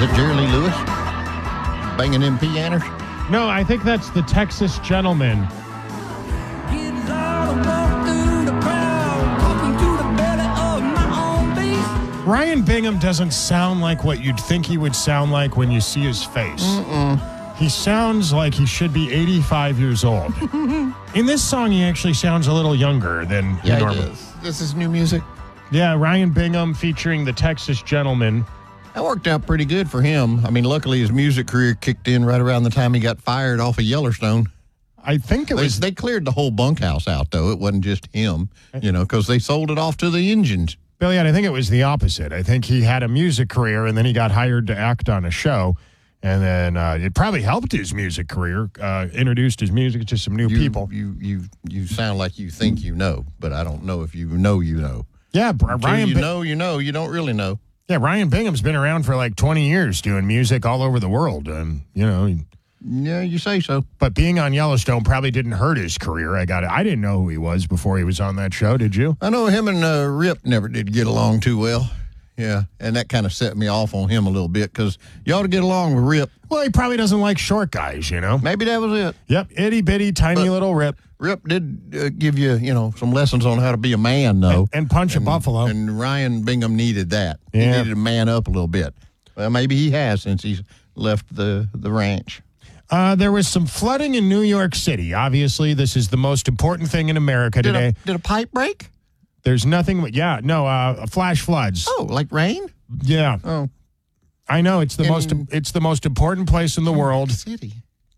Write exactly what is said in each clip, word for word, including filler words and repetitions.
it Jerry Lee Lewis banging them pianos? No, I think that's the Texas Gentleman. Ryan Bingham doesn't sound like what you'd think he would sound like when you see his face. Mm-mm. He sounds like he should be eighty-five years old. In this song, he actually sounds a little younger than Yeah, he he normally does. This is new music. Yeah, Ryan Bingham featuring the Texas Gentleman. That worked out pretty good for him. I mean, luckily his music career kicked in right around the time he got fired off of Yellowstone. I think it They, was... they cleared the whole bunkhouse out, though. It wasn't just him, you know, because they sold it off to the engines. Billy, I think it was the opposite. I think he had a music career, and then he got hired to act on a show. And then uh, it probably helped his music career, uh, introduced his music to some new You, people. You, you, you sound like you think you know, but I don't know if you know you know. Yeah, Br- Until Ryan. you Bi- know, you know, you don't really know. Yeah, Ryan Bingham's been around for like twenty years doing music all over the world, and you know. He, Yeah, you say so. But being on Yellowstone probably didn't hurt his career. I got it. I didn't know who he was before he was on that show. Did you? I know him and uh, Rip never did get along too well. Yeah, and that kind of set me off on him a little bit because you ought to get along with Rip. Well, he probably doesn't like short guys, you know? Maybe that was it. Yep, itty bitty, tiny But- little Rip. Rip did uh, give you, you know, some lessons on how to be a man, though. And, and punch and, a buffalo. And Ryan Bingham needed that. He Yeah. needed to man up a little bit. Well, maybe he has since he's left the, the ranch. Uh, there was some flooding in New York City. Obviously, this is the most important thing in America Did today. a, did a pipe break? There's nothing, yeah, no, uh, flash floods. Oh, like rain? Yeah. Oh. I know, it's the In- most it's the most important place in the world. City.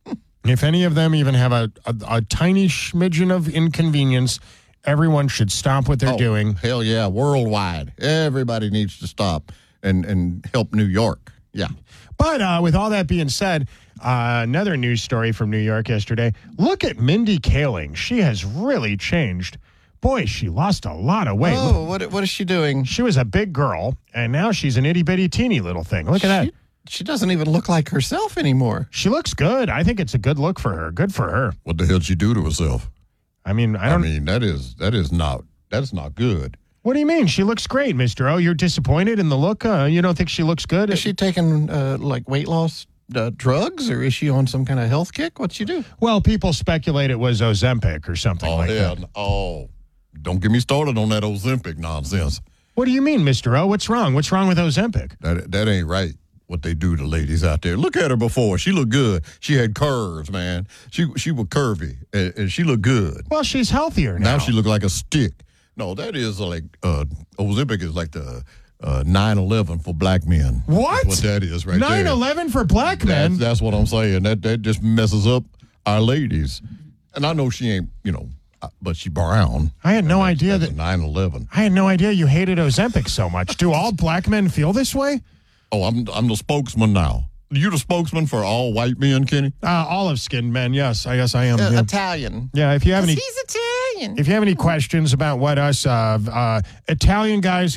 If any of them even have a, a, a tiny smidgen of inconvenience, everyone should stop what they're Oh, doing. Hell yeah, worldwide. Everybody needs to stop and, and help New York. Yeah. But uh, with all that being said, uh, another news story from New York yesterday. Look at Mindy Kaling. She has really changed. Boy, she lost a lot of weight. Oh, what what is she doing? She was a big girl, and now she's an itty-bitty teeny little thing. Look at that. She, she doesn't even look like herself anymore. She looks good. I think it's a good look for her. Good for her. What the hell did she do to herself? I mean, I I don't... mean, that is that is not that's not good. What do you mean? She looks great, Mister O. You're disappointed in the look? Uh, you don't think she looks good? Is she taking uh, like weight loss uh, drugs, or is she on some kind of health kick? What'd she do? Well, people speculate it was Ozempic or something like that. Oh, don't get me started on that Ozempic nonsense. What do you mean, Mister O? What's wrong? What's wrong with Ozempic? That that ain't right. What they do to ladies out there. Look at her before. She looked good. She had curves, man. She she was curvy, and, and she looked good. Well, she's healthier now. Now she look like a stick. No, that is like uh, Ozempic is like the uh, nine eleven for black men. What? That's what that is right there. nine eleven for black men? That's, that's what I'm saying. That that just messes up our ladies. And I know she ain't, you know, uh, but she brown. I had no idea that. nine eleven. I had no idea you hated Ozempic so much. Do all black men feel this way? Oh, I'm I'm the spokesman now. You the spokesman for all white men, Kenny? Uh, olive-skinned men, yes. I guess I am. Uh, yeah. Italian. Yeah, if you have any, He's Italian. if you have any questions about what us uh, uh, Italian guys